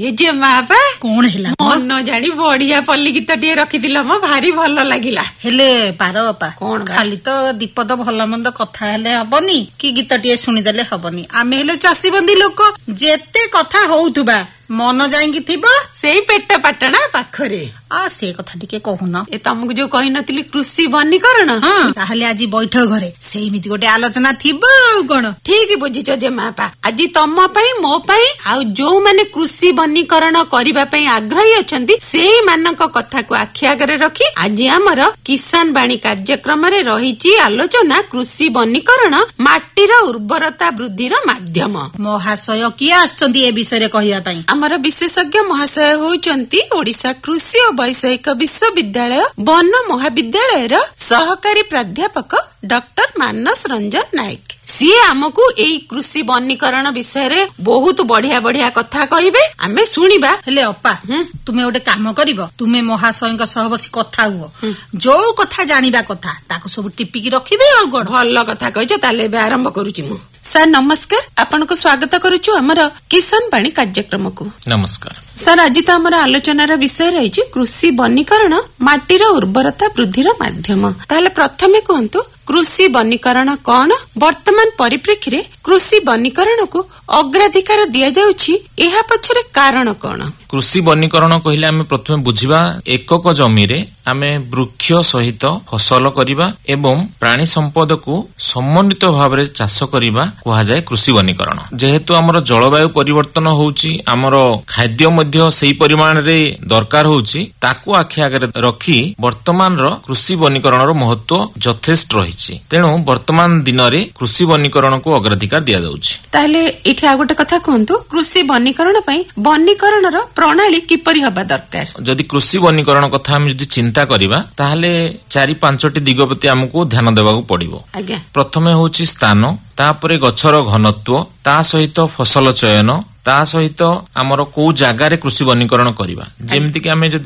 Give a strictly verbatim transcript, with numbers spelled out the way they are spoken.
ଏ ଯେ ମାପା କଣ ହେଲା ମନ ଜାଣି ବଢିଆ ପଲ୍ଲୀ ଗୀତ ଟିଏ ରଖିଥିଲ ମୋ ଭାରି ଭଲ ଲାଗିଲା। ହେଲେ ପାର ବାପା କଣ ଖାଲି ତ ଦୀପଦ ଭଲ ମନ୍ଦ କଥା ହେଲେ ହବନି କି ଗୀତ ଟିଏ ଶୁଣିଦେଲେ ହବନି। ଆମେ ହେଲେ ଚାଷୀ ବନ୍ଦୀ ଲୋକ, ଯେତେ କଥା ହଉଥିବା ମନ ଯାଇକି ଥିବ ସେଇ ପେଟ ପାଟଣା ପାଖରେ। ଆ ସେ କଥା ଟିକେ କହୁନ। ଏ ତମକୁ ଯୋଉ କହିନଥିଲି କୃଷି ବନୀକରଣ, ହଁ ତାହେଲେ ଆଜି ବୈଠକ ଘରେ ସେଇମିତି ଗୋଟେ ଆଲୋଚନା ଥିବ ଆଉ କଣ। ଠିକ ବୁଝିଛ ଯେ ମାପା, ଆଜି ତମ ପାଇଁ ମୋ ପାଇଁ ଆଉ ଯୋଉମାନେ କୃଷି ବନୀକରଣ କରିବା ପାଇଁ ଆଗ୍ରହୀ ଅଛନ୍ତି ସେଇମାନଙ୍କ କଥାକୁ ଆଖି ଆଗରେ ରଖି ଆଜି ଆମର କିଷାନ ବାଣୀ କାର୍ଯ୍ୟକ୍ରମରେ ରହିଛି ଆଲୋଚନା କୃଷି ବନୀକରଣ ମାଟିର ଉର୍ବରତା ବୃଦ୍ଧିର ମାଧ୍ୟମ। ମହାଶୟ କିଏ ଆସିଛନ୍ତି ଏ ବିଷୟରେ କହିବା ପାଇଁ? ଆମର ବିଶେଷଜ୍ଞ ମହାଶୟ ହଉଛନ୍ତି ଓଡିଶା କୃଷି ଓ ବୈଷୟିକ ବିଶ୍ୱବିଦ୍ୟାଳୟ ବନ ମହାବିଦ୍ୟାଳୟର ସହକାରୀ ପ୍ରାଧ୍ୟାପକ ଡକ୍ଟର ମାନସ ରଞ୍ଜନ ନାୟକ। ସିଏ ଆମକୁ ଏଇ କୃଷି ବନୀକରଣ ବିଷୟରେ ବହୁତ ବଢିଆ ବଢିଆ କଥା କହିବେ, ଆମେ ଶୁଣିବା। ହେଲେ ଅପା ତୁମେ ଗୋଟେ କାମ କରିବ, ତୁମେ ମହାଶୟଙ୍କ ସହ ବସି କଥା ହୁଅ, ଯୋଉ କଥା ଜାଣିବା କଥା ତାକୁ ସବୁ ଟିପିକି ରଖିବେ ଆଉ କଣ। ଭଲ କଥା କହିଛ, ତାହେଲେ ଏବେ ଆରମ୍ଭ କରୁଛି ମୁଁ। ସାର୍ ନମସ୍କାର, ଆପଣଙ୍କୁ ସ୍ୱାଗତ କରୁଛୁ ଆମର କିଷାନ ବାଣୀ କାର୍ଯ୍ୟକ୍ରମକୁ। ନମସ୍କାର ସାର୍, ଆଜି ତ ଆମର ଆଲୋଚନାର ବିଷୟ ରହିଛି କୃଷି ବନୀକରଣ ମାଟିର ଉର୍ବରତା ବୃଦ୍ଧିର ମାଧ୍ୟମ। ତାହେଲେ ପ୍ରଥମେ କୁହନ୍ତୁ କୃଷି ବନୀକରଣ କଣ? ବର୍ତ୍ତମାନ ପରିପ୍ରେକ୍ଷୀରେ କୃଷି ବନୀକରଣକୁ ଅଗ୍ରାଧିକାର ଦିଆଯାଉଛି, ଏହା ପଛରେ କାରଣ କଣ? କୃଷି ବନୀକରଣ କହିଲେ ଆମେ ପ୍ରଥମେ ବୁଝିବା ଏକକ ଜମିରେ ଆମେ ବୃକ୍ଷ ସହିତ ଫସଲ କରିବା ଏବଂ ପ୍ରାଣୀ ସମ୍ପଦକୁ ସମନ୍ୱିତ ଭାବରେ ଚାଷ କରିବା କୁହାଯାଏ କୃଷି ବନୀକରଣ। ଯେହେତୁ ଆମର ଜଳବାୟୁ ପରିବର୍ତ୍ତନ ହଉଛି, ଆମର ଖାଦ୍ୟ ମଧ୍ୟ ସେଇ ପରିମାଣରେ ଦରକାର ହଉଛି, ତାକୁ ଆଖି ଆଗରେ ରଖି ବର୍ତ୍ତମାନର କୃଷି ବନୀକରଣର ମହତ୍ୱ ଯଥେଷ୍ଟ ରହିଛି। ତେଣୁ ବର୍ତ୍ତମାନ ଦିନରେ କୃଷି ବନୀକରଣକୁ ଅଗ୍ରାଧିକାର ଦିଆଯାଉଛି। ତାହେଲେ ଏଠି ଆଉ ଗୋଟେ କଥା କୁହନ୍ତୁ, କୃଷି ବନୀକରଣ ପାଇଁ ବନୀକରଣର ପ୍ରଣାଳୀ କିପରି ହେବା ଦରକାର? ଯଦି କୃଷି ବନୀକରଣ କଥା ଆମେ ଯଦି ଚିନ୍ତା କରିବା ତାହେଲେ ଚାରି ପାଞ୍ଚଟି ଦିଗ ପ୍ରତି ଆମକୁ ଧ୍ୟାନ ଦେବାକୁ ପଡିବ। ଆଜ୍ଞା। ପ୍ରଥମେ ହଉଛି ସ୍ଥାନ, ତାପରେ ଗଛର ଘନତ୍ୱ, ତା ସହିତ ଫସଲ ଚୟନ, ତା ସହିତ ଆମର କୋଉ ଜାଗାରେ କୃଷି ବନୀକରଣ କରିବା। ଯେମିତିକି ଆମେ ଯଦି